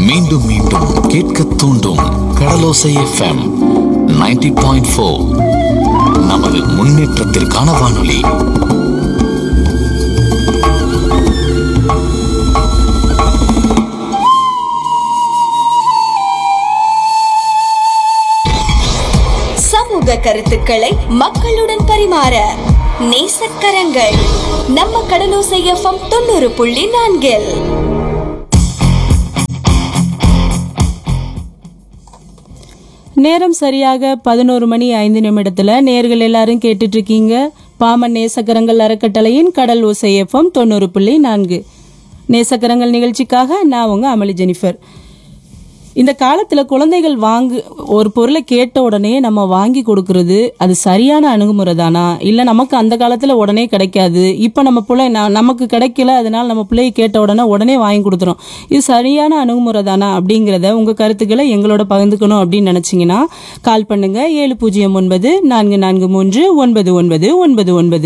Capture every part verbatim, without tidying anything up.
மீண்டும் மீண்டும் கேட்க தூண்டும் கடலோசை எஃப்எம் நைன்டி பாயிண்ட் ஃபோர். நமது முன்னேற்றத்திற்கான வானொலி. சமூக கருத்துக்களை மக்களுடன் பரிமாற நேசக்கரங்கள் நம்ம கடலோசை எஃப்எம் தொண்ணூறு புள்ளி நான்கில். நேரம் சரியாக பதினோரு மணி ஐந்து நிமிடத்துல நேர்கள் எல்லாரும் கேட்டுட்டு இருக்கீங்க பாமன் நேசக்கரங்கள் அறக்கட்டளையின் கடல் ஓசை எஃப்எம் தொண்ணூறு புள்ளி நான்கு. நேசக்கரங்கள் நிகழ்ச்சிக்காக நான் உங்க அமளி ஜெனிஃபர். இந்த காலத்துல குழந்தைகள் வாங்கு ஒரு பொருளை கேட்ட உடனே நம்ம வாங்கி கொடுக்கறது அது சரியான அணுகுமுறை தானா, இல்ல நமக்கு அந்த காலத்துல உடனே கிடைக்காது, இப்ப நம்ம பிள்ளை நமக்கு கிடைக்கல அதனால நம்ம பிள்ளையை கேட்ட உடனே உடனே வாங்கி கொடுத்துறோம், இது சரியான அணுகுமுறை தானா அப்படிங்கிறத உங்க கருத்துக்களை எங்களோட பகிர்ந்துக்கணும் அப்படின்னு நினைச்சீங்கன்னா கால் பண்ணுங்க ஏழு பூஜ்ஜியம் ஒன்பது நான்கு நான்கு மூன்று ஒன்பது ஒன்பது ஒன்பது ஒன்பது.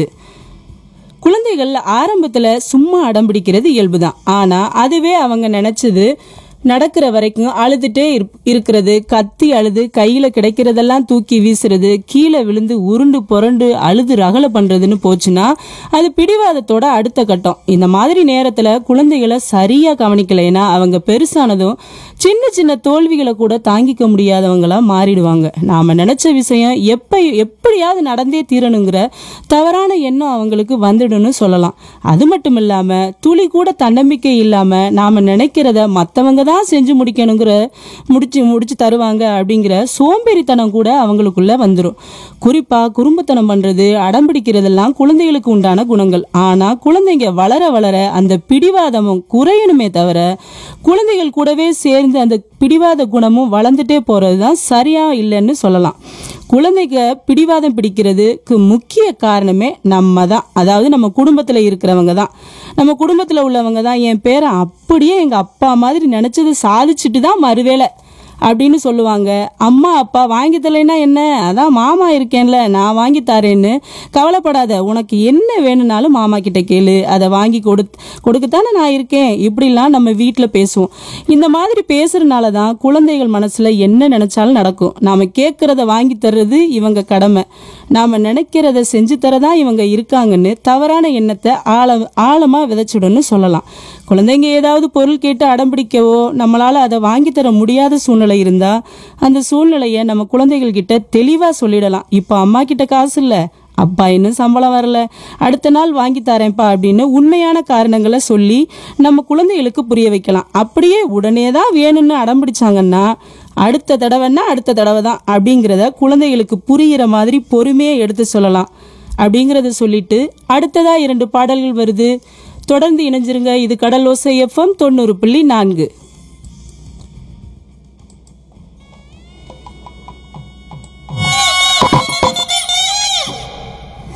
குழந்தைகள் ஆரம்பத்துல சும்மா அடம் பிடிக்கிறது இயல்புதான். ஆனா அதுவே அவங்க நினைச்சது நடக்கிற வரைக்கும் அழுதுட்டே இருக்கிறது, கத்தி அழுது கையில கிடைக்கிறதெல்லாம் தூக்கி வீசுறது, கீழே விழுந்து உருண்டு புரண்டு அழுது ரகலை பண்றதுன்னு போச்சுன்னா அது பிடிவாதத்தோட அடுத்த கட்டம். இந்த மாதிரி நேரத்துல குழந்தைகளை சரியா கவனிக்கலைன்னா அவங்க பெருசானதும் சின்ன சின்ன தோல்விகளை கூட தாங்கிக்க முடியாதவங்களா மாறிடுவாங்க. நாம நினைச்ச விஷயம் எப்ப எப்படியாவது நடந்தே தீரணுங்கிற தவறான எண்ணம் அவங்களுக்கு வந்துடும்னு சொல்லலாம். அது மட்டும் இல்லாம துளி கூட தன்னம்பிக்கை இல்லாம நாம நினைக்கிறத மத்தவங்க தான் செஞ்சு முடிக்கணுங்கிற முடிச்சு முடிச்சு தருவாங்க அப்படிங்கிற சோம்பேறித்தனம் கூட அவங்களுக்குள்ள வந்துடும். குறிப்பா குறும்புத்தனம் பண்றது அடம்பிடிக்கிறதெல்லாம் குழந்தைகளுக்கு உண்டான குணங்கள். ஆனா குழந்தைங்க வளர வளர அந்த பிடிவாதமும் குறையணுமே தவிர குழந்தைகள் கூடவே சேர்ந்து அந்த பிடிவாத குணமும் வளர்ந்துட்டே போறதுதான் சரியா இல்லைன்னு சொல்லலாம். குழந்தைங்க பிடிவாதம் பிடிக்கிறதுக்கு முக்கிய காரணமே நம்ம தான், அதாவது நம்ம குடும்பத்துல இருக்கிறவங்க தான். நம்ம குடும்பத்துல உள்ளவங்க தான் என் பேரை அப்படியே எங்க அப்பா மாதிரி நினைச்சது சாதிச்சுட்டு தான் மறுவேளை அப்படின்னு சொல்லுவாங்க. அம்மா அப்பா வாங்கி தரலைன்னா என்ன, அதான் மாமா இருக்கேன்ல நான் வாங்கி தரேன்னு, கவலைப்படாத, உனக்கு என்ன வேணும்னாலும் மாமா கிட்ட கேளு, அதை வாங்கி கொடு கொடுக்கத்தானே நான் இருக்கேன், இப்படிலாம் நம்ம வீட்டில் பேசுவோம். இந்த மாதிரி பேசுறதுனால தான் குழந்தைகள் மனசுல என்ன நினைச்சாலும் நடக்கும். நாம கேட்கறத வாங்கி தர்றது இவங்க கடமை, நாம நினைக்கிறத செஞ்சு தரதான் இவங்க இருக்காங்கன்னு தவறான எண்ணத்தை ஆழ ஆழமா விதைச்சிடும்னு சொல்லலாம். குழந்தைங்க ஏதாவது பொருள் கேட்டு அடம்பிடிக்கவோ நம்மளால அதை வாங்கி தர முடியாத சூழ்நிலை இருந்தா அந்த சூழ்நிலைய நம்ம குழந்தைகள் கிட்ட தெளிவா சொல்லிடலாம். இப்ப அம்மா கிட்ட காசு இல்ல, அப்பா இன்னும் சம்பளம் வரல, அடுத்த நாள் வாங்கி தரேன்ப்பா அப்படின்னு உண்மையான காரணங்களை சொல்லி நம்ம குழந்தைகளுக்கு புரிய வைக்கலாம். அப்படியே உடனே தான் வேணும்னு அடம்பிடிச்சாங்கன்னா அடுத்த தடவைன்னா அடுத்த தடவை தான் அப்படிங்கிறத குழந்தைகளுக்கு புரிகிற மாதிரி பொறுமையை எடுத்து சொல்லலாம் அப்படிங்கிறத சொல்லிட்டு அடுத்ததா இரண்டு பாடல்கள் வருது. தொடர்ந்து இணைஞ்சிருங்க. இது கடல் ஓசை எஃப்எம் தொண்ணூறு புள்ளி நான்கு.